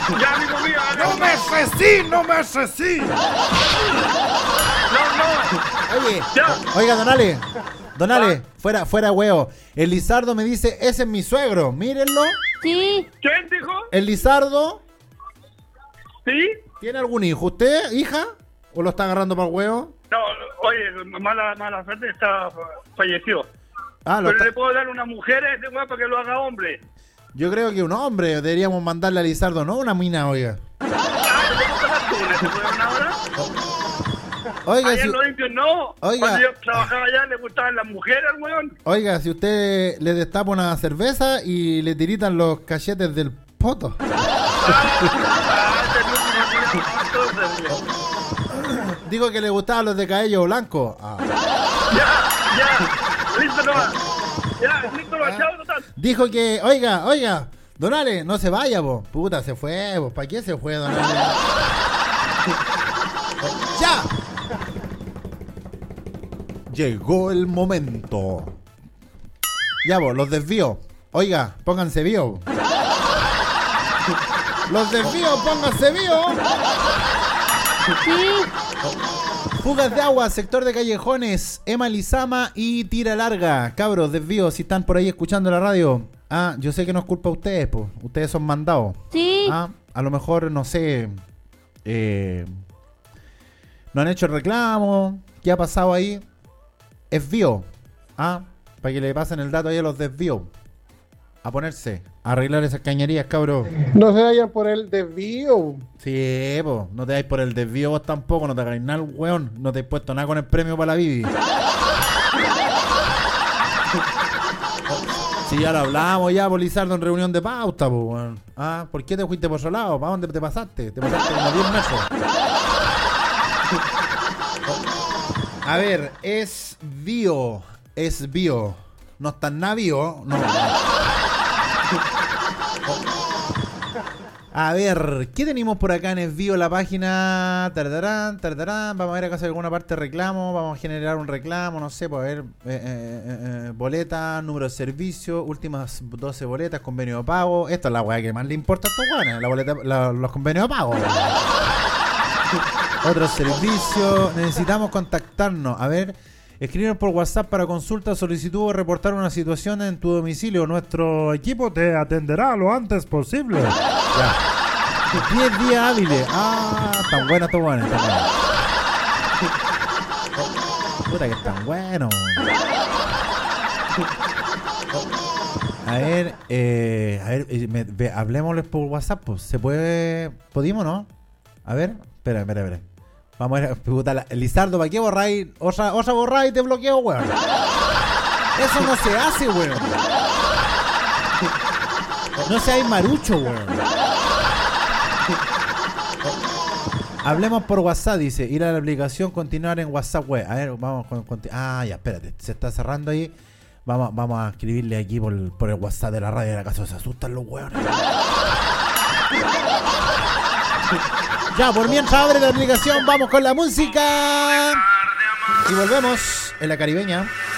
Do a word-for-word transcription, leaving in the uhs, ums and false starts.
Ya, amigo mío. ¡No me asesí! ¡No me asesí! No, no. Oye, Ya. oiga, don Ale. Don Ale, fuera, fuera huevo. El Lizardo me dice, ese es mi suegro. Mírenlo. Sí. ¿Quién dijo? El Lizardo. ¿Sí? ¿Tiene algún hijo? ¿Usted, hija? ¿O lo está agarrando para el huevo? No, oye, mala, mala suerte, está fallecido. Ah, lo Pero está- le puedo dar una mujer a ese weón para que lo haga hombre. Yo creo que un hombre. Deberíamos mandarle a Lizardo, no una mina, oiga. Ah, ¿le gusta la tuna ese weón ahora? Oiga, Allá si, en los indios no. Oiga. Cuando yo trabajaba allá le gustaban las mujeres al weón. oiga, si usted le destapa una cerveza y le tiritan los cachetes del poto. Ah, ese es el último día, entonces, Digo que le gustaban los de cabello blanco. Ah. ya, ya, listo nomás. Ya, listo nomás, chao, total. Dijo que, oiga, oiga, don Ale, no se vaya, po. Puta, se fue, po. ¿Para qué se fue, don Ale? ¡Ya! Llegó el momento. Ya, vos, los desvío. Oiga, pónganse bio. Los desvío, pónganse bio. Sí. Fugas de agua, sector de Callejones, Ema Lizama y Tira Larga. Cabros, desvío, si están por ahí escuchando la radio. Ah, yo sé que no es culpa de ustedes, pues. Ustedes son mandados. Sí. Ah, a lo mejor, no sé. Eh, no han hecho el reclamo. ¿Qué ha pasado ahí? Es bio. Ah, para que le pasen el dato ahí a los desvíos. A ponerse, a arreglar esas cañerías, cabros. No se vayan por el desvío. Sí, po, no te dais por el desvío vos tampoco, no te hagáis nada, weón. No te he puesto nada con el premio para la Bibi. Si ya lo hablamos ya, por Lizardo, en reunión de pauta, po, weón. Ah, ¿por qué te fuiste por otro lado? ¿Para dónde te pasaste? Te pasaste como diez meses. A ver, es bio. Es bio. No está nada bio, no. A ver, ¿qué tenemos por acá en Esbío? La página. Tardarán, tardarán. Vamos a ver acá si hay alguna parte de reclamo. Vamos a generar un reclamo, no sé, pues a ver. Eh, eh, eh, boleta, número de servicio, últimas doce boletas, convenio de pago. Esta es la weá que más le importa a estos weones, la boleta, la- los convenios de pago. Otro servicio. Necesitamos contactarnos. A ver. Escribir por WhatsApp para consulta, solicitud o reportar una situación en tu domicilio. Nuestro equipo te atenderá lo antes posible. Ya. diez días hábiles. Ah, tan bueno, tan bueno. Tan bueno. Puta que es tan bueno. A ver, eh, a ver, eh, me- ve- hablemosles por WhatsApp, pues. ¿Se puede? ¿Podimos, no? A ver, espera, espera, espera. Vamos a ver, puta, la- Lizardo, ¿para qué borráis? Otra, otra borráis y te bloqueo, weón. Eso no se hace, weón. No seáis marucho, weón. Hablemos por WhatsApp, dice. Ir a la aplicación, continuar en WhatsApp, weón. A ver, vamos con... con- ah, ya, espérate. Se está cerrando ahí. Vamos, vamos a escribirle aquí por, por el WhatsApp de la radio. ¿Acaso se asustan los weones? Ya, por mientras abre la aplicación, vamos con la música. Y volvemos en la caribeña.